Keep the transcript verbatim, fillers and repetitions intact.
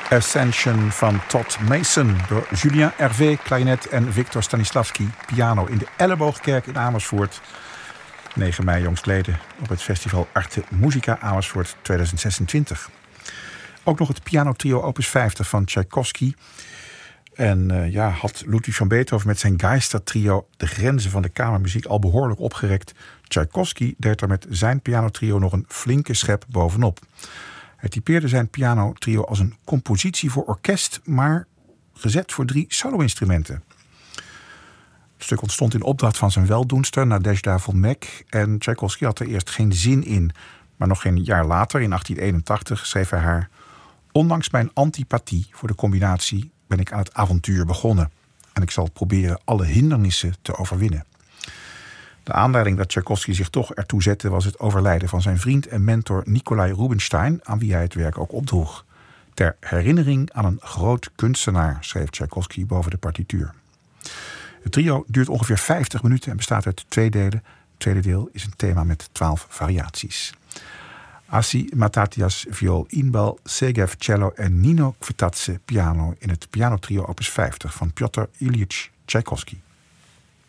Ascension van Todd Mason door Julien Hervé, klarinet en Victor Stanislavski, piano in de Elleboogkerk in Amersfoort. negen mei jongstleden op het festival Arte Musica Amersfoort tweeduizend zesentwintig. Ook nog het pianotrio opus vijftig van Tchaikovsky. En uh, ja, had Ludwig van Beethoven met zijn Geistertrio de grenzen van de kamermuziek al behoorlijk opgerekt. Tchaikovsky deed er met zijn pianotrio nog een flinke schep bovenop. Hij typeerde zijn pianotrio als een compositie voor orkest, maar gezet voor drie solo-instrumenten. Het stuk ontstond in opdracht van zijn weldoenster Nadezhda von Meck en Tchaikovsky had er eerst geen zin in. Maar nog geen jaar later, in achttien eenentachtig, schreef hij haar: ondanks mijn antipathie voor de combinatie ben ik aan het avontuur begonnen. En ik zal proberen alle hindernissen te overwinnen. De aanleiding dat Tchaikovsky zich toch ertoe zette was het overlijden van zijn vriend en mentor Nikolai Rubinstein, aan wie hij het werk ook opdroeg. Ter herinnering aan een groot kunstenaar, schreef Tchaikovsky boven de partituur. Het trio duurt ongeveer vijftig minuten en bestaat uit twee delen. Het tweede deel is een thema met twaalf variaties. Asi Matatias viool, inbal, Segev cello en Nino Kvetadze piano in het pianotrio opus vijftig van Piotr Ilyich Tchaikovsky.